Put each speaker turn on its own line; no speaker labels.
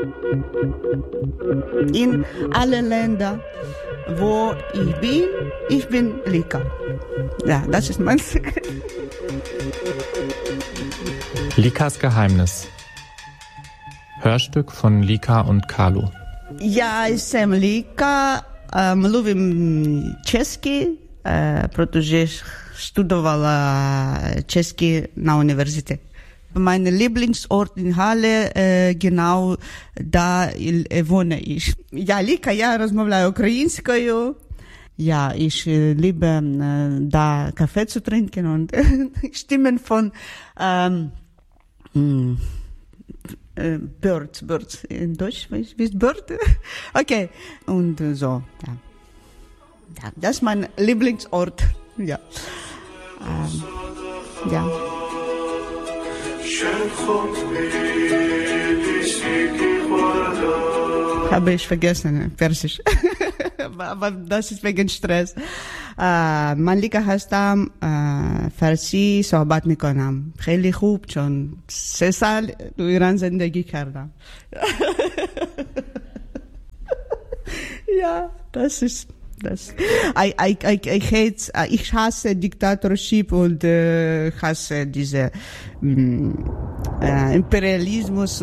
In alle Länder, wo ich bin Lika. Ja, das ist mein Sekret.
Likas Geheimnis. Hörstück von Lika und Carlo.
Ja jsem Lika, mluvím česky, protože studovala česky na univerzitě. Mein Lieblingsort in Halle, genau da wohne ich. Ja, Lika, я розмовляю українською. Ja, ich liebe da Kaffee zu trinken und Stimmen von Birds in Deutsch, wie ist Bird? Okay, und so, ja. Ja, das ist mein Lieblingsort, ja. Ja. Habe ich vergessen, Persisch. Aber das ist wegen Stress. من لیکا هستم فارسی صحبت میکنم خیلی خوب چون 3 سال تو ایران زندگی کردم. Ja, das ist das. Ich hasse Diktatorship und hasse diese Imperialismus